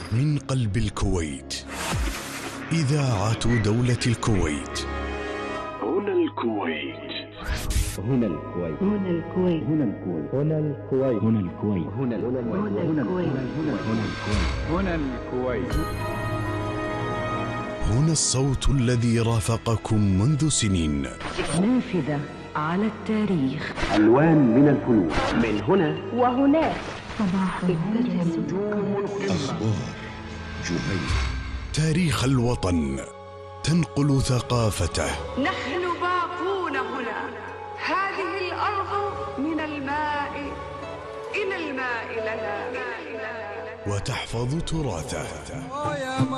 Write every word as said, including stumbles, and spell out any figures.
من قلب الكويت، إذاعة دولة الكويت. هنا الكويت. هنا الكويت. هنا الكويت. هنا الكويت. هنا الكويت. هنا الكويت. هنا الكويت. هنا الكويت. هنا الصوت الذي رافقكم منذ سنين. نافذة على التاريخ. ألوان من الفنون. من هنا وهناك. صباح ابتسم. أخبار جهينة. تاريخ الوطن، تنقل ثقافته. نحن باقون هنا. هذه الأرض من الماء إلى الماء لنا، وتحفظ تراثه.